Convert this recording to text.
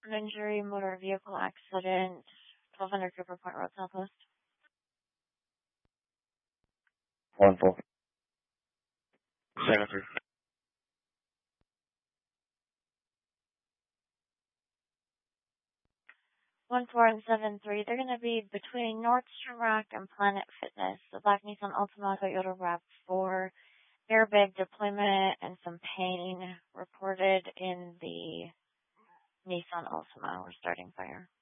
An injury, motor vehicle accident, 1200 Cooper Point Road, Southwest. 1-4. 7-3. 1-4 and 7-3. They're going to be between Nordstrom Rack and Planet Fitness. The black Nissan Altima Toyota RAV4. Airbag deployment and some pain reported in the Nissan Altima. We're starting fire.